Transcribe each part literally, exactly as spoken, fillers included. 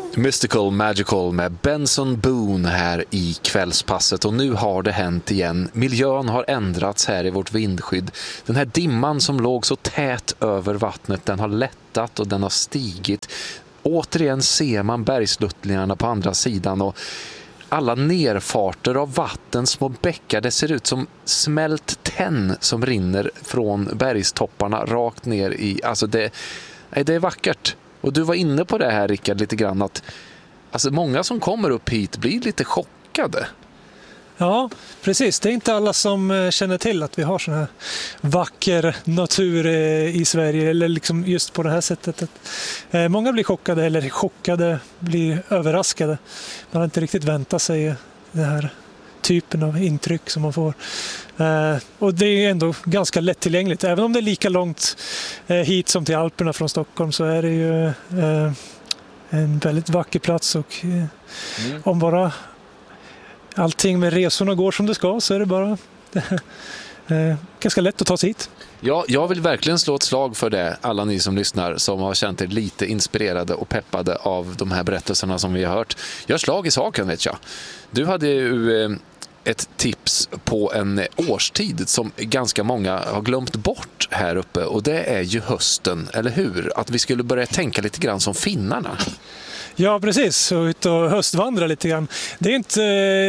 Mystical Magical med Benson Boone här i kvällspasset, och nu har det hänt igen. Miljön har ändrats här i vårt vindskydd. Den här dimman som låg så tät över vattnet, den har lättat och den har stigit. Återigen ser man bergsluttningarna på andra sidan, och alla nerfarter av vatten, små bäckar, det ser ut som smält tenn som rinner från bergstopparna rakt ner i, alltså det, det är vackert. Och du var inne på det här, Rickard, lite grann, att alltså många som kommer upp hit blir lite chockade. Ja, precis. Det är inte alla som känner till att vi har sån här vacker natur i Sverige, eller liksom just på det här sättet. Många blir chockade, eller chockade, blir överraskade. Man har inte riktigt väntat sig den här typen av intryck som man får. Och det är ändå ganska lättillgängligt. Även om det är lika långt hit som till Alperna från Stockholm, så är det ju en väldigt vacker plats, och mm. om bara allting med resorna går som det ska, så är det bara eh, ganska lätt att ta sig hit. Ja, jag vill verkligen slå ett slag för det, alla ni som lyssnar som har känt er lite inspirerade och peppade av de här berättelserna som vi har hört. Jag slag i saken, vet jag. Du hade ju eh, ett tips på en årstid som ganska många har glömt bort här uppe, och det är ju hösten, eller hur? Att vi skulle börja tänka lite grann som finnarna. Ja, precis. Och ut och höstvandra lite grann. Det är inte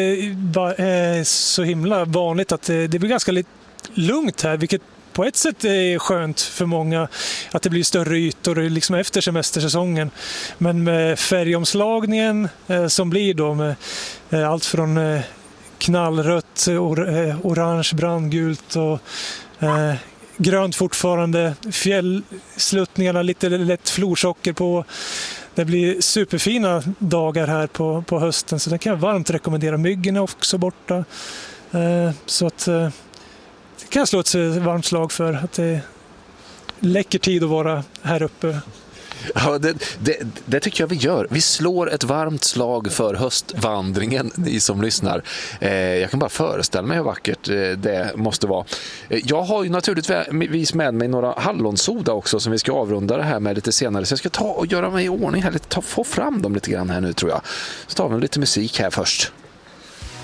eh, så himla vanligt att det, det blir ganska lite lugnt här, vilket på ett sätt är skönt för många, att det blir större ytor liksom efter semestersäsongen. Men med färgomslagningen eh, som blir då med eh, allt från eh, knallrött, or, eh, orange, brandgult och eh, grönt fortfarande, fjällsluttningarna lite lätt florsocker på. Det blir superfina dagar här på, på hösten, så det kan jag varmt rekommendera. Myggen är också borta. Eh, så att eh, det kan jag slå ett varmt slag för, att det är läcker tid att vara här uppe. Ja, det, det, det tycker jag vi gör. Vi slår ett varmt slag för höstvandringen, ni som lyssnar. Eh, jag kan bara föreställa mig hur vackert eh, det måste vara. Eh, jag har ju naturligtvis med mig några hallonsoda också som vi ska avrunda det här med lite senare. Så jag ska ta och göra mig i ordning här lite, ta, få fram dem lite grann här nu, tror jag. Så tar vi lite musik här först.